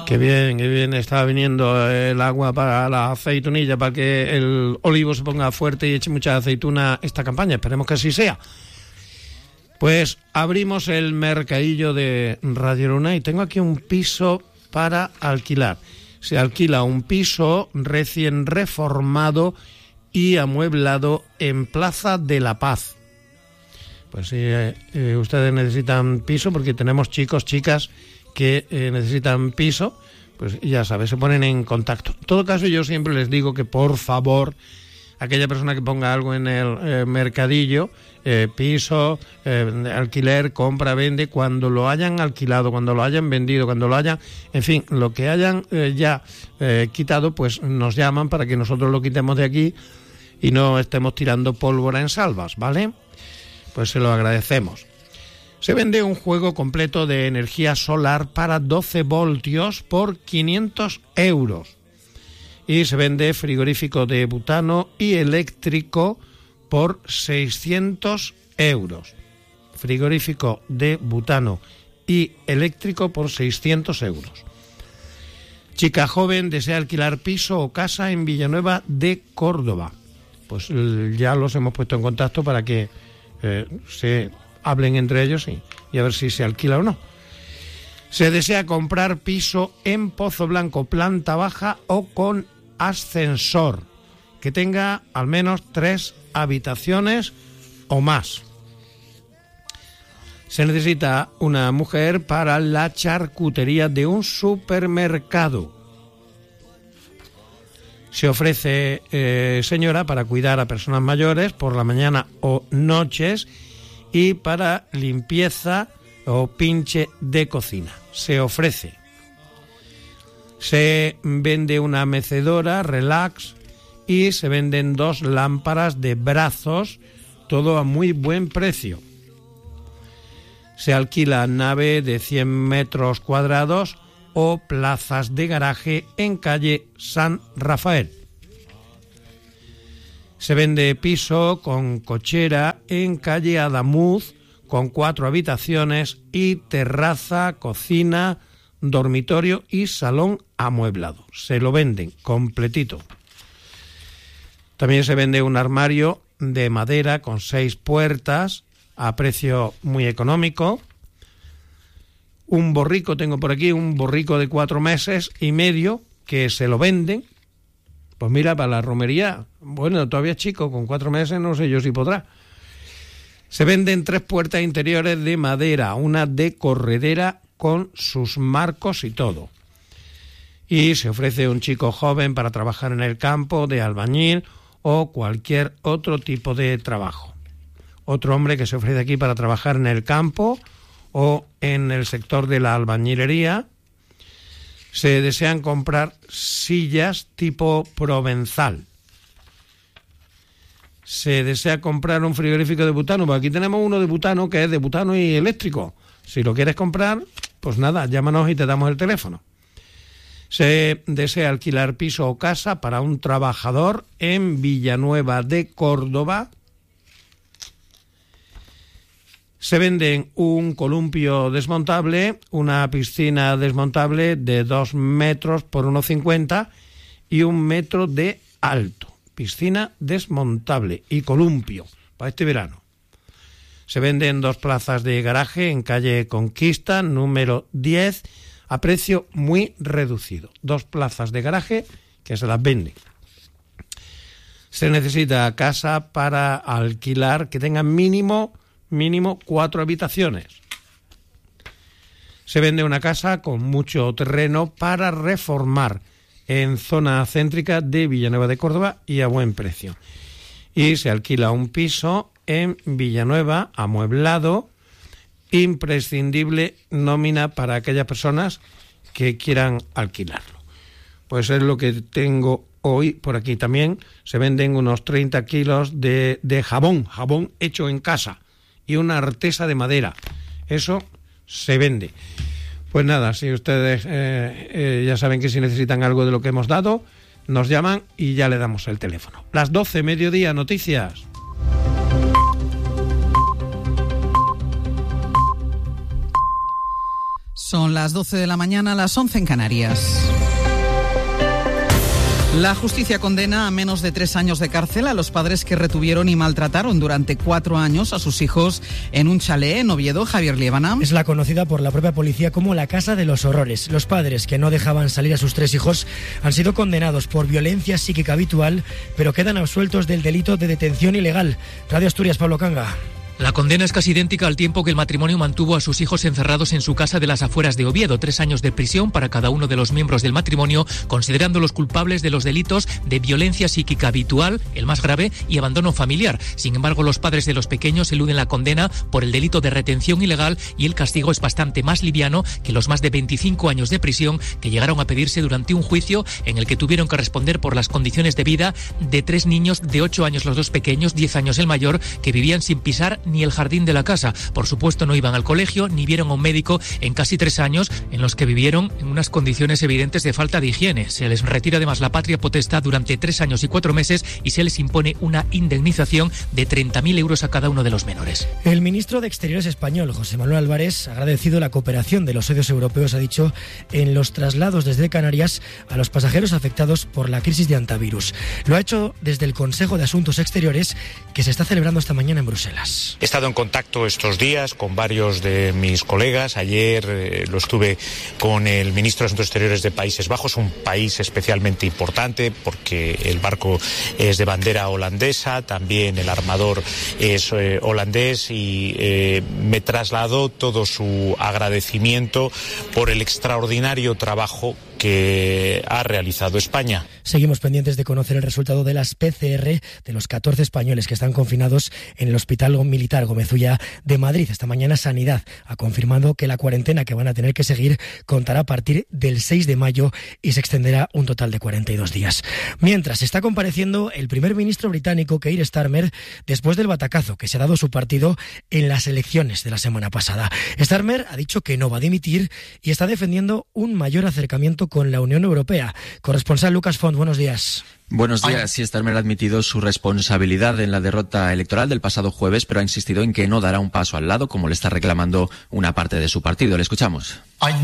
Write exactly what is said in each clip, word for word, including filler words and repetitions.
Qué bien, qué bien está viniendo el agua para la aceitunilla, para que el olivo se ponga fuerte y eche mucha aceituna esta campaña. Esperemos que así sea. Pues abrimos el mercadillo de Radio Luna y tengo aquí un piso para alquilar. Se alquila un piso recién reformado y amueblado en Plaza de la Paz. Pues si eh, eh, ustedes necesitan piso, porque tenemos chicos, chicas que eh, necesitan piso, pues ya sabes, se ponen en contacto. En todo caso, yo siempre les digo que por favor, aquella persona que ponga algo en el eh, mercadillo, eh, piso, eh, alquiler, compra, vende, cuando lo hayan alquilado, cuando lo hayan vendido, cuando lo hayan, en fin, lo que hayan eh, ya eh, quitado, pues nos llaman para que nosotros lo quitemos de aquí y no estemos tirando pólvora en salvas, ¿vale? Pues se lo agradecemos. Se vende un juego completo de energía solar para doce voltios por quinientos euros. Y se vende frigorífico de butano y eléctrico por seiscientos euros. Frigorífico de butano y eléctrico por seiscientos euros. Chica joven desea alquilar piso o casa en Villanueva de Córdoba. Pues ya los hemos puesto en contacto para que eh, se hablen entre ellos y, y a ver si se alquila o no. Se desea comprar piso en Pozo Blanco, planta baja o con ascensor, que tenga al menos tres habitaciones o más. Se necesita una mujer para la charcutería de un supermercado. Se ofrece eh, señora para cuidar a personas mayores por la mañana o noches y para limpieza o pinche de cocina. Se ofrece. Se vende una mecedora, relax, y se venden dos lámparas de brazos, todo a muy buen precio. Se alquila nave de cien metros cuadrados o plazas de garaje en calle San Rafael. Se vende piso con cochera en calle Adamuz con cuatro habitaciones y terraza, cocina, dormitorio y salón amueblado. Se lo venden completito. También se vende un armario de madera con seis puertas a precio muy económico. Un borrico, tengo por aquí un borrico de cuatro meses y medio que se lo venden. Pues mira, para la romería, bueno, todavía es chico, con cuatro meses no sé yo si podrá. Se venden tres puertas interiores de madera, una de corredera con sus marcos y todo. Y se ofrece un chico joven para trabajar en el campo, de albañil o cualquier otro tipo de trabajo. Otro hombre que se ofrece aquí para trabajar en el campo o en el sector de la albañilería. Se desean comprar sillas tipo provenzal. Se desea comprar un frigorífico de butano. Pues aquí tenemos uno de butano que es de butano y eléctrico. Si lo quieres comprar, pues nada, llámanos y te damos el teléfono. Se desea alquilar piso o casa para un trabajador en Villanueva de Córdoba. Se venden un columpio desmontable, una piscina desmontable de dos metros por uno cincuenta y un metro de alto. Piscina desmontable y columpio para este verano. Se venden dos plazas de garaje en calle Conquista, número diez, a precio muy reducido. Dos plazas de garaje que se las venden. Se necesita casa para alquilar que tenga mínimo, mínimo cuatro habitaciones. Se vende una casa con mucho terreno para reformar en zona céntrica de Villanueva de Córdoba y a buen precio. Y se alquila un piso en Villanueva, amueblado, imprescindible nómina para aquellas personas que quieran alquilarlo. Pues es lo que tengo hoy por aquí. También se venden unos treinta kilos de, de jabón, jabón hecho en casa y una artesa de madera. Eso se vende. Pues nada, si ustedes eh, eh, ya saben que si necesitan algo de lo que hemos dado, nos llaman y ya le damos el teléfono. Las doce, mediodía, noticias. Son las doce de la mañana, las once en Canarias. La justicia condena a menos de tres años de cárcel a los padres que retuvieron y maltrataron durante cuatro años a sus hijos en un chalet en Oviedo. Javier Liébana. Es la conocida por la propia policía como la Casa de los Horrores. Los padres que no dejaban salir a sus tres hijos han sido condenados por violencia psíquica habitual, pero quedan absueltos del delito de detención ilegal. Radio Asturias, Pablo Canga. La condena es casi idéntica al tiempo que el matrimonio mantuvo a sus hijos encerrados en su casa de las afueras de Oviedo. Tres años de prisión para cada uno de los miembros del matrimonio, considerándolos culpables de los delitos de violencia psíquica habitual, el más grave, y abandono familiar. Sin embargo, los padres de los pequeños eluden la condena por el delito de retención ilegal y el castigo es bastante más liviano que los más de veinticinco años de prisión que llegaron a pedirse durante un juicio en el que tuvieron que responder por las condiciones de vida de tres niños de ocho años los dos pequeños, diez años el mayor, que vivían sin pisar ni el jardín de la casa. Por supuesto, no iban al colegio ni vieron a un médico en casi tres años en los que vivieron en unas condiciones evidentes de falta de higiene. Se les retira además la patria potestad durante tres años y cuatro meses y se les impone una indemnización de treinta mil euros a cada uno de los menores. El ministro de Exteriores español, José Manuel Álvarez, ha agradecido la cooperación de los socios europeos, ha dicho, en los traslados desde Canarias a los pasajeros afectados por la crisis de antivirus. Lo ha hecho desde el Consejo de Asuntos Exteriores que se está celebrando esta mañana en Bruselas. He estado en contacto estos días con varios de mis colegas. Ayer eh, lo estuve con el ministro de Asuntos Exteriores de Países Bajos, un país especialmente importante porque el barco es de bandera holandesa, también el armador es eh, holandés y eh, me trasladó todo su agradecimiento por el extraordinario trabajo que ha realizado España. Seguimos pendientes de conocer el resultado de las P C R de los catorce españoles que están confinados en el Hospital Militar Gómez Ulla de Madrid. Esta mañana Sanidad ha confirmado que la cuarentena que van a tener que seguir contará a partir del seis de mayo y se extenderá un total de cuarenta y dos días. Mientras está compareciendo el primer ministro británico Keir Starmer después del batacazo que se ha dado su partido en las elecciones de la semana pasada. Starmer ha dicho que no va a dimitir y está defendiendo un mayor acercamiento con la Unión Europea. Corresponsal Lucas Font, buenos días. Buenos días. Sí, Starmer ha admitido su responsabilidad en la derrota electoral del pasado jueves, pero ha insistido en que no dará un paso al lado, como le está reclamando una parte de su partido. Le escuchamos.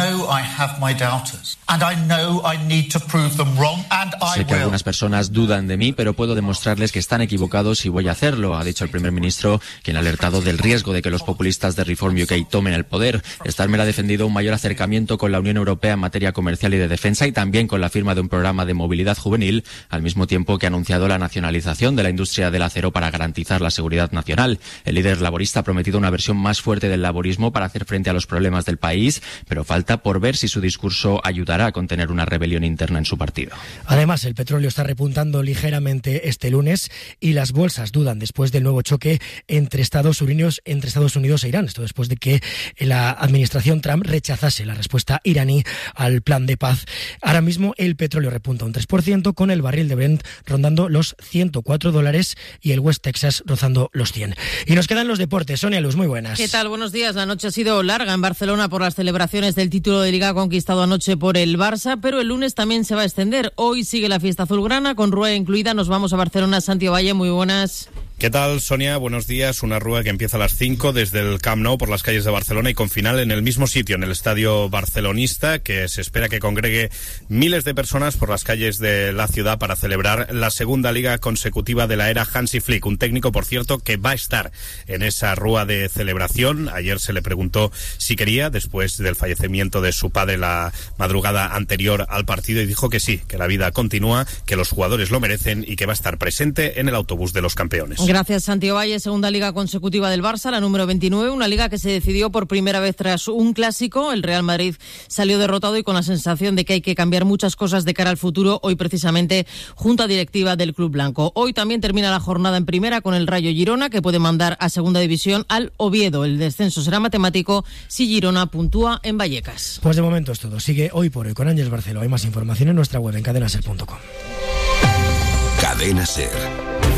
Sé que algunas personas dudan de mí, pero puedo demostrarles que están equivocados y voy a hacerlo, ha dicho el primer ministro, quien ha alertado del riesgo de que los populistas de Reform U K tomen el poder. Starmer ha defendido un mayor acercamiento con la Unión Europea en materia comercial y de defensa y también con la firma de un programa de movilidad juvenil, al mismo tiempo que ha anunciado la nacionalización de la industria del acero para garantizar la seguridad nacional. El líder laborista ha prometido una versión más fuerte del laborismo para hacer frente a los problemas del país, pero falta por ver si su discurso ayudará a contener una rebelión interna en su partido. Además, el petróleo está repuntando ligeramente este lunes y las bolsas dudan después del nuevo choque entre Estados Unidos, entre Estados Unidos e Irán. Esto después de que la administración Trump rechazase la respuesta iraní al plan de paz. Ahora mismo el petróleo repunta un tres por ciento con el barril de Brent rondando los ciento cuatro dólares y el West Texas rozando los cien. Y nos quedan los deportes. Sonia Luz, muy buenas. ¿Qué tal? Buenos días. La noche ha sido larga en Barcelona por las celebraciones del título de Liga conquistado anoche por el Barça, pero el lunes también se va a extender. Hoy sigue la fiesta azulgrana con rueda incluida. Nos vamos a Barcelona. Santiago Valle, muy buenas. ¿Qué tal, Sonia? Buenos días. Una rueda que empieza a las cinco desde el Camp Nou por las calles de Barcelona y con final en el mismo sitio, en el estadio barcelonista, que se espera que congregue miles de personas por las calles de la ciudad para celebrar la segunda liga consecutiva de la era Hansi Flick. Un técnico, por cierto, que va a estar en esa rueda de celebración. Ayer se le preguntó si quería, después del fallecimiento de su padre la madrugada anterior al partido, y dijo que sí, que la vida continúa, que los jugadores lo merecen y que va a estar presente en el autobús de los campeones. Gracias, Santiago Valle. Segunda liga consecutiva del Barça, la número veintinueve, una liga que se decidió por primera vez tras un clásico. El Real Madrid salió derrotado y con la sensación de que hay que cambiar muchas cosas de cara al futuro. Hoy precisamente junta directiva del Club Blanco. Hoy también termina la jornada en primera con el Rayo Girona, que puede mandar a segunda división al Oviedo. El descenso será matemático si Girona puntúa en Vallecas. Pues de momento es todo. Sigue Hoy por Hoy con Ángeles Barceló. Hay más información en nuestra web en cadena ser punto com. Cadena Ser.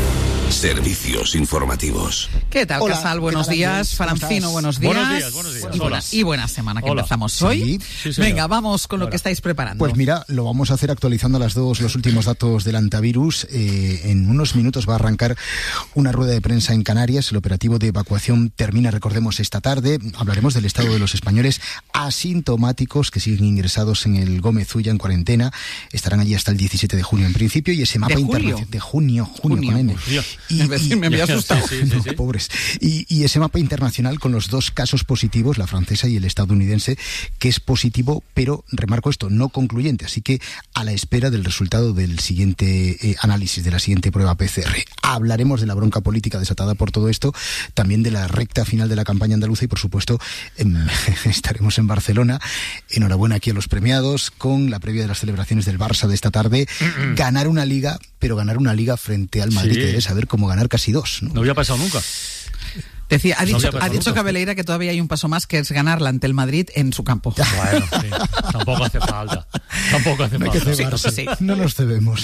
Servicios informativos. ¿Qué tal, Hola, Casal? Buenos ¿qué tal, días. Francino, buenos días. Buenos días, buenos días. Y buena, y buena semana que Hola. empezamos hoy. Sí. Sí, Venga, vamos con lo que estáis preparando. Pues mira, lo vamos a hacer actualizando a las dos los últimos datos del antivirus. Eh, en unos minutos va a arrancar una rueda de prensa en Canarias. El operativo de evacuación termina, recordemos, esta tarde. Hablaremos del estado de los españoles asintomáticos que siguen ingresados en el Gómez Ulla en cuarentena. Estarán allí hasta el diecisiete de junio en principio. Y ese mapa internacional de junio, junio, Junio. con N. Y, y, me había asustado. Sí, sí, sí, No, sí. pobres. Y, y ese mapa internacional con los dos casos positivos, la francesa y el estadounidense, que es positivo, pero remarco esto, no concluyente. Así que a la espera del resultado del siguiente eh, análisis, de la siguiente prueba P C R. Hablaremos de la bronca política desatada por todo esto, también de la recta final de la campaña andaluza y, por supuesto, em, estaremos en Barcelona. Enhorabuena aquí a los premiados con la previa de las celebraciones del Barça de esta tarde. Ganar una liga, pero ganar una liga frente al Madrid, Sí. que debe saber cómo ganar casi dos, ¿no? No había pasado nunca. Decía, ha No dicho, había pasado ha dicho nunca. Cabeleira que todavía hay un paso más, que es ganarla ante el Madrid en su campo. Bueno, sí, tampoco hace falta. Tampoco hace No hay que falta. cebarse. sí. No nos cebemos.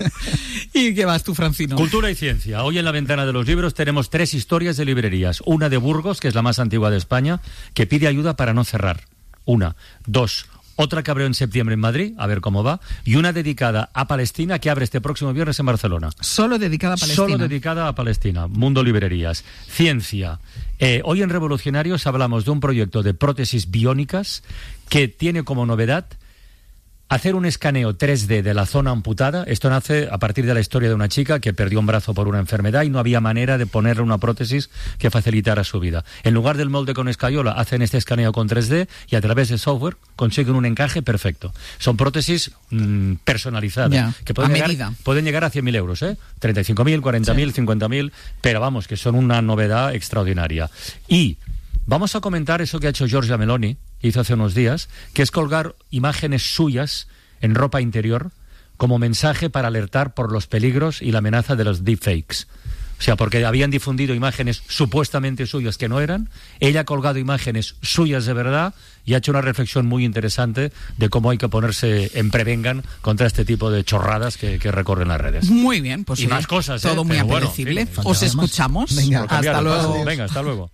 ¿Y qué vas tú, Francino? Cultura y ciencia. Hoy en la ventana de los libros tenemos tres historias de librerías. Una de Burgos, que es la más antigua de España, que pide ayuda para no cerrar. Una. Dos. Otra que abrió en septiembre en Madrid, a ver cómo va. Y una dedicada a Palestina, que abre este próximo viernes en Barcelona. Solo dedicada a Palestina. Solo dedicada a Palestina. Mundo Librerías. Ciencia. Eh, hoy en Revolucionarios hablamos de un proyecto de prótesis biónicas que tiene como novedad hacer un escaneo tres D de la zona amputada. Esto nace a partir de la historia de una chica que perdió un brazo por una enfermedad y no había manera de ponerle una prótesis que facilitara su vida. En lugar del molde con escayola, hacen este escaneo con tres D y a través de software consiguen un encaje perfecto. Son prótesis mmm, personalizadas. Ya, que pueden a llegar, medida. pueden llegar a cien mil euros, ¿eh? treinta y cinco mil, cuarenta mil, cincuenta mil, pero vamos, que son una novedad extraordinaria. Y vamos a comentar eso que ha hecho Giorgia Meloni, hizo hace unos días, que es colgar imágenes suyas en ropa interior como mensaje para alertar por los peligros y la amenaza de los deepfakes. O sea, porque habían difundido imágenes supuestamente suyas que no eran, ella ha colgado imágenes suyas de verdad y ha hecho una reflexión muy interesante de cómo hay que ponerse en prevengan contra este tipo de chorradas que, que recorren las redes. Muy bien, pues Y oye, más cosas, ¿eh? todo muy Pero bueno, apetecible. en fin, Os faltaba más. escuchamos. Venga, Por cambiar hasta el paso. luego. Venga, hasta luego.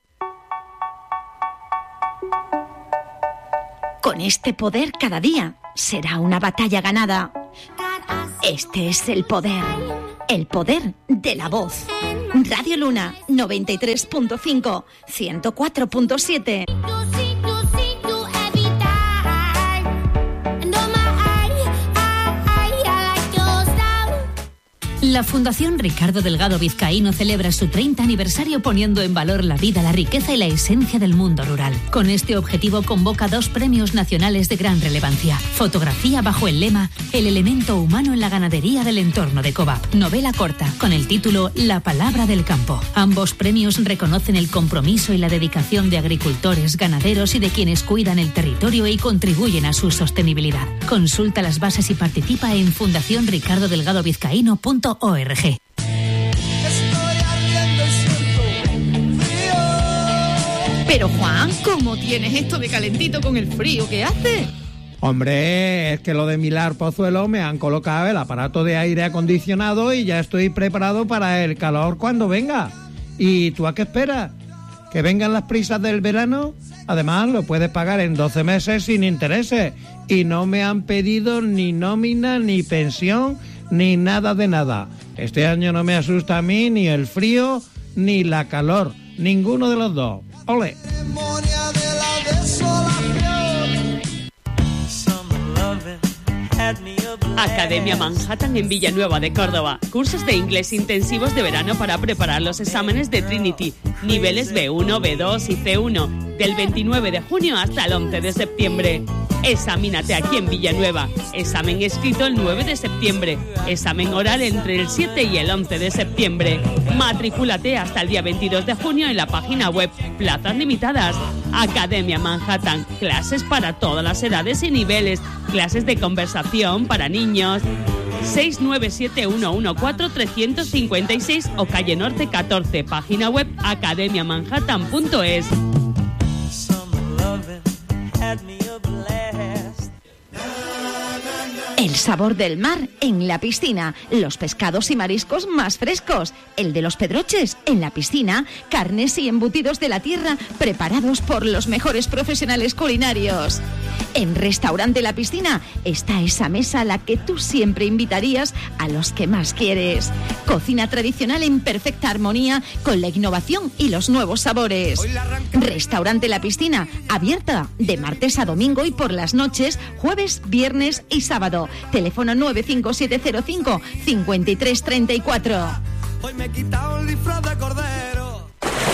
Con este poder cada día será una batalla ganada. Este es el poder. El poder de la voz. Radio Luna noventa y tres punto cinco, ciento cuatro punto siete. La Fundación Ricardo Delgado Vizcaíno celebra su treinta aniversario poniendo en valor la vida, la riqueza y la esencia del mundo rural. Con este objetivo convoca dos premios nacionales de gran relevancia. Fotografía bajo el lema El elemento humano en la ganadería del entorno de Covap. Novela corta con el título La palabra del campo. Ambos premios reconocen el compromiso y la dedicación de agricultores, ganaderos y de quienes cuidan el territorio y contribuyen a su sostenibilidad. Consulta las bases y participa en fundación ricardo delgado vizcaíno punto org. Pero Juan, ¿cómo tienes esto de calentito con el frío que hace? Hombre, es que lo de Milar Pozuelo me han colocado el aparato de aire acondicionado y ya estoy preparado para el calor cuando venga. ¿Y tú a qué esperas? ¿Que vengan las prisas del verano? Además, lo puedes pagar en doce meses sin intereses. Y no me han pedido ni nómina, ni pensión, ni nada de nada. Este año no me asusta a mí ni el frío, ni la calor. Ninguno de los dos. ¡Ole! Academia Manhattan en Villanueva de Córdoba. Cursos de inglés intensivos de verano para preparar los exámenes de Trinity. Niveles B uno, B dos y C uno. Del veintinueve de junio hasta el once de septiembre. Examínate aquí en Villanueva. Examen escrito el nueve de septiembre. Examen oral entre el siete y el once de septiembre. Matricúlate hasta el día veintidós de junio en la página web. Plazas limitadas. Academia Manhattan. Clases para todas las edades y niveles. Clases de conversación para niños. seis nueve siete uno uno cuatro tres cinco seis o calle Norte catorce. Página web academia manhattan punto es. El sabor del mar en la piscina, los pescados y mariscos más frescos, el de los pedroches en la piscina, carnes y embutidos de la tierra preparados por los mejores profesionales culinarios. En Restaurante La Piscina está esa mesa a la que tú siempre invitarías a los que más quieres. Cocina tradicional en perfecta armonía con la innovación y los nuevos sabores. Restaurante La Piscina, abierta de martes a domingo y por las noches, jueves, viernes y sábado. Teléfono nueve cinco siete cero cinco cinco tres tres cuatro. Hoy me he quitado el disfraz de cordero.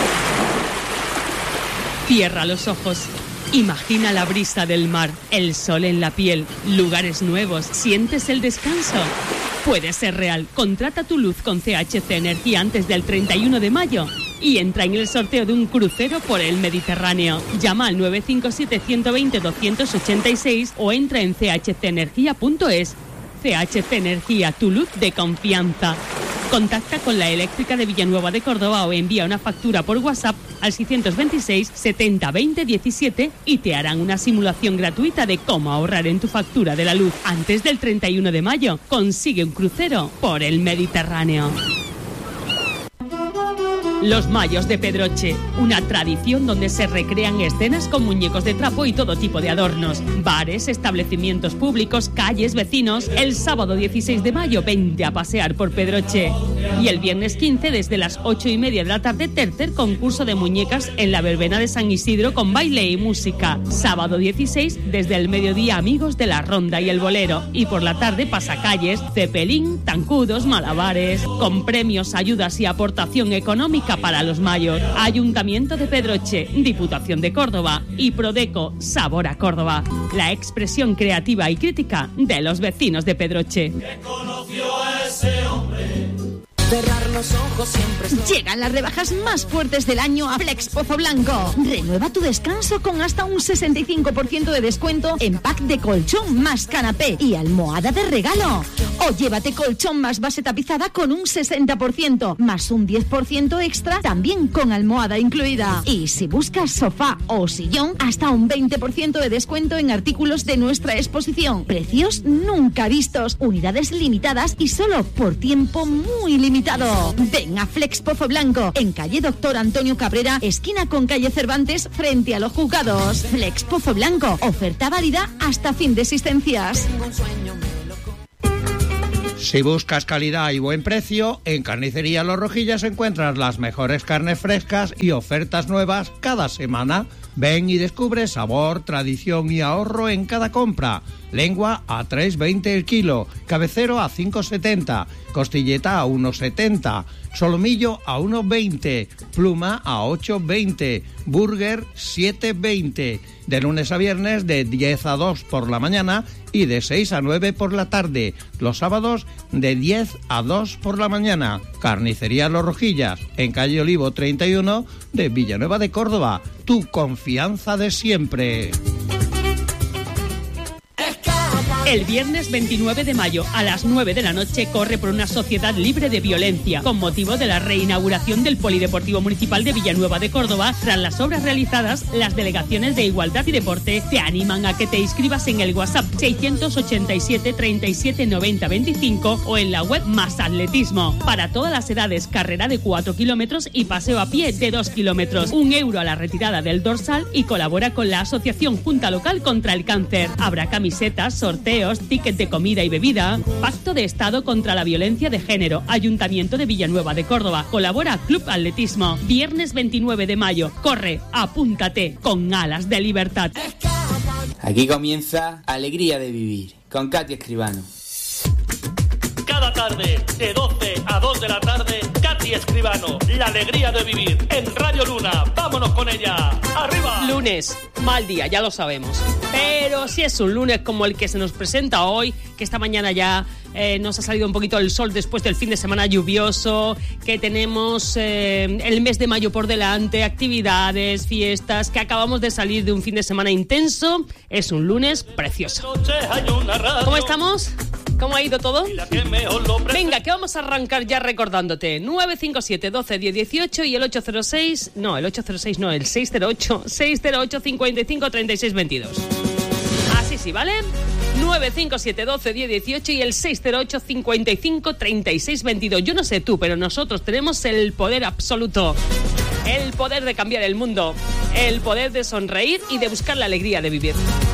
Cierra los ojos. Imagina la brisa del mar, el sol en la piel, lugares nuevos. ¿Sientes el descanso? Puede ser real. Contrata tu luz con C H C Energía antes del treinta y uno de mayo y entra en el sorteo de un crucero por el Mediterráneo. Llama al nueve cinco siete, uno dos cero, dos ocho seis o entra en c h c energía punto es. C H C Energía, tu luz de confianza. Contacta con la eléctrica de Villanueva de Córdoba o envía una factura por WhatsApp al seiscientos veintiséis, setenta, veinte, diecisiete y te harán una simulación gratuita de cómo ahorrar en tu factura de la luz. Antes del treinta y uno de mayo, consigue un crucero por el Mediterráneo. Los Mayos de Pedroche, una tradición donde se recrean escenas con muñecos de trapo y todo tipo de adornos. Bares, establecimientos públicos, calles, vecinos. El sábado dieciséis de mayo, vente a pasear por Pedroche. Y el viernes quince, desde las ocho y media de la tarde, tercer concurso de muñecas en la verbena de San Isidro con baile y música. Sábado dieciséis, desde el mediodía, amigos de la ronda y el bolero. Y por la tarde, pasacalles, cepelín, tancudos, malabares. Con premios, ayudas y aportación económica para los mayos. Ayuntamiento de Pedroche, Diputación de Córdoba y Prodeco, Sabor a Córdoba. La expresión creativa y crítica de los vecinos de Pedroche. ¿Qué conoció a ese hombre? Cerrar los ojos siempre. Llegan las rebajas más fuertes del año a Flex Pozo Blanco. Renueva tu descanso con hasta un sesenta y cinco por ciento de descuento en pack de colchón más canapé y almohada de regalo. O llévate colchón más base tapizada con un sesenta por ciento más un diez por ciento extra también con almohada incluida. Y si buscas sofá o sillón, hasta un veinte por ciento de descuento en artículos de nuestra exposición. Precios nunca vistos, unidades limitadas y solo por tiempo muy limitado. Ven a Flex Pozo Blanco, en calle Doctor Antonio Cabrera, esquina con calle Cervantes, frente a los juzgados. Flex Pozo Blanco, oferta válida hasta fin de existencias. Si buscas calidad y buen precio, en Carnicería Los Rojillas encuentras las mejores carnes frescas y ofertas nuevas cada semana. Ven y descubre sabor, tradición y ahorro en cada compra. Lengua a tres veinte el kilo, cabecero a cinco setenta, costilleta a uno setenta, solomillo a uno veinte, pluma a ocho veinte, burger siete veinte. De lunes a viernes de diez a dos por la mañana y de seis a nueve por la tarde. Los sábados de diez a dos por la mañana. Carnicería Los Rojillas, en calle Olivo treinta y uno de Villanueva de Córdoba. Tu confianza de siempre. El viernes veintinueve de mayo a las nueve de la noche corre por una sociedad libre de violencia con motivo de la reinauguración del Polideportivo Municipal de Villanueva de Córdoba. Tras las obras realizadas, las delegaciones de Igualdad y Deporte te animan a que te inscribas en el WhatsApp seiscientos ochenta y siete, treinta y siete, noventa, veinticinco o en la web Más Atletismo. Para todas las edades, carrera de cuatro kilómetros y paseo a pie de dos kilómetros. Un euro a la retirada del dorsal y colabora con la Asociación Junta Local contra el Cáncer. Habrá camisetas, sorteos, ticket de comida y bebida. Pacto de Estado contra la Violencia de Género, Ayuntamiento de Villanueva de Córdoba. Colabora Club Atletismo. Viernes veintinueve de mayo. Corre, apúntate con alas de libertad. Aquí comienza Alegría de Vivir con Katia Escribano. Cada tarde, de doce a dos de la tarde, Katy Escribano, la alegría de vivir en Radio Luna. Vámonos con ella. ¡Arriba! Lunes, mal día, ya lo sabemos. Pero si es un lunes como el que se nos presenta hoy, que esta mañana ya eh, nos ha salido un poquito el sol después del fin de semana lluvioso, que tenemos eh, el mes de mayo por delante, actividades, fiestas, que acabamos de salir de un fin de semana intenso, es un lunes precioso. ¿Cómo estamos? ¿Cómo ha ido todo? Venga, que vamos a arrancar ya recordándote. nueve cinco siete, doce, diez, dieciocho y el ocho cero seis... No, el ocho cero seis no, el seis cero ocho, seis cero ocho, cincuenta y cinco, treinta y seis, veintidós. Así sí, sí, ¿vale? nueve cinco siete uno dos diez dieciocho y el seis cero ocho cincuenta y cinco treinta y seis veintidós. Yo no sé tú, pero nosotros tenemos el poder absoluto. El poder de cambiar el mundo. El poder de sonreír y de buscar la alegría de vivir.